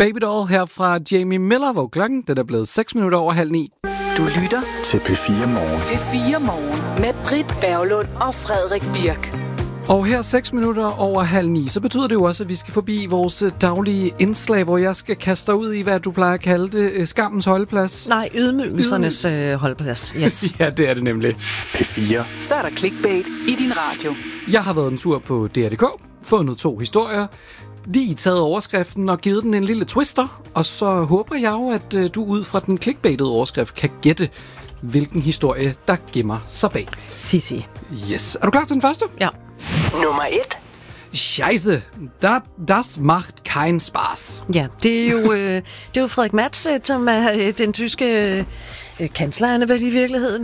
Baby Doll her fra Jamie Miller, hvor klokken den er blevet 6 minutter over 8:30. Du lytter til P4 Morgen. P4 Morgen med Britt Berglund og Frederik Birk. Og her 6 minutter over 8:30, så betyder det jo også, at vi skal forbi vores daglige indslag, hvor jeg skal kaste dig ud i, hvad du plejer at kalde det, skammens holdeplads. Nej, ydmygelsernes holdeplads. Yes. Ja, det er det nemlig. P4. Så er der clickbait i din radio. Jeg har været en tur på DR.dk, fundet 2 historier, lige taget overskriften og givet den en lille twister, og så håber jeg jo, at du ud fra den clickbaitede overskrift kan gætte, hvilken historie, der gemmer sig bag. Sissi. Yes. Er du klar til den første? Ja. Nummer 1. Scheisse, das macht keinen Spaß. Ja, det er jo Frederik Merz, som er den tyske kansler, han er vel i virkeligheden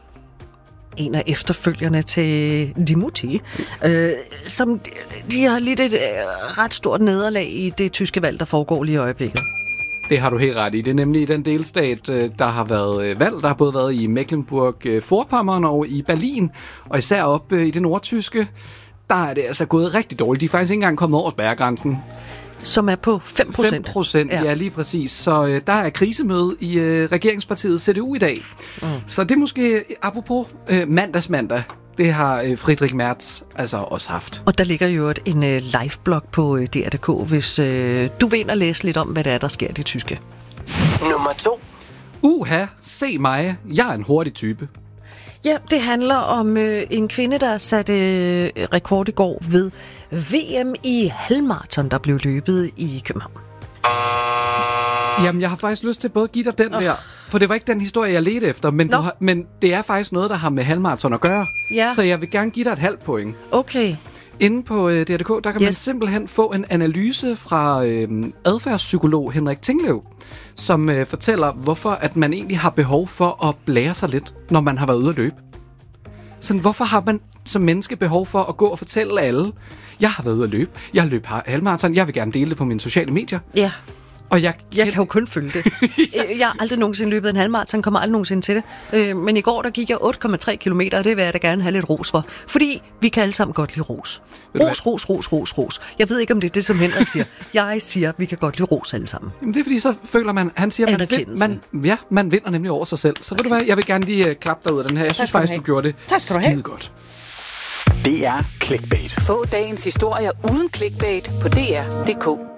en af efterfølgerne til Dimutti, som de har lidt et ret stort nederlag i det tyske valg, der foregår lige i øjeblikket. Det har du helt ret i. Det er nemlig i den delstat, der har været valg. Der har både været i Mecklenburg-Vorpommern og i Berlin, og især op i det nordtyske, der er det altså gået rigtig dårligt. De er faktisk ikke engang kommet over spærregrænsen. Som er på 5%. 5%, ja, lige præcis. Så der er krisemøde i regeringspartiet CDU i dag. Så det er måske, apropos mandag, det har Friedrich Merz altså også haft. Og der ligger jo en live-blog på DR.dk, hvis du vil ind og læse lidt om, hvad det er, der sker i det tyske. Nummer 2. Uha, se mig. Jeg er en hurtig type. Ja, det handler om en kvinde, der satte rekord i går ved VM i halvmaraton, der blev løbet i København. Jamen, jeg har faktisk lyst til både at give dig den der, for det var ikke den historie, jeg ledte efter, men det er faktisk noget, der har med halvmaraton at gøre. Ja. Så jeg vil gerne give dig et halvt point. Okay. Inde på DR.dk, der kan man simpelthen få en analyse fra adfærdspsykolog Henrik Tinglev, som fortæller, hvorfor at man egentlig har behov for at blære sig lidt, når man har været ude at løbe. Sådan, hvorfor har man som menneske behov for at gå og fortælle alle, jeg har været ude at løbe, jeg har løbet halvmaraton, jeg vil gerne dele det på mine sociale medier. Ja. Og jeg kan jo kun følge det. Jeg har aldrig nogensinde løbet en halvmaraton, kommer aldrig nogensinde til det. Men i går, der gik jeg 8,3 kilometer, og det vil jeg da gerne have lidt ros for. Fordi vi kan alle sammen godt lide ros. Ros. Jeg ved ikke, om det er det, som Henrik siger. Jeg siger, vi kan godt lide ros alle sammen. Jamen, det er fordi, så føler man, han siger, man vinder nemlig over sig selv. Så ved du hvad, jeg vil gerne lige klappe dig ud af den her. Jeg synes faktisk, du gjorde det skide godt. Det er clickbait. Få dagens historier uden clickbait på DR.dk.